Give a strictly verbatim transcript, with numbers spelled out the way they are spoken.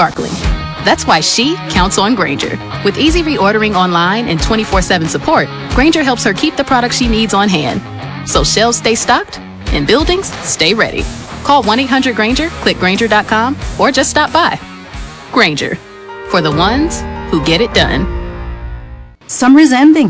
sparkling. That's why she counts on Grainger. With easy reordering online and twenty-four seven support, Grainger helps her keep the products she needs on hand. So shelves stay stocked and buildings stay ready. Call one eight hundred Grainger, click Grainger dot com, or just stop by. Grainger, for the ones who get it done. Summer's ending.